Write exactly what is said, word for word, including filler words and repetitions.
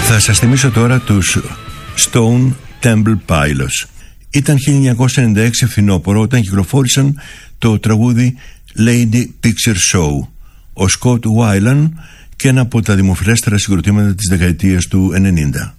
Θα σας θυμίσω τώρα τους Stone Temple Pilots. Ήταν χίλια εννιακόσια ενενήντα έξι φθινόπωρο όταν κυκλοφόρησαν το τραγούδι Lady Picture Show. Ο Scott Weiland και ένα από τα δημοφιλέστερα συγκροτήματα της δεκαετίας του ενενήντα.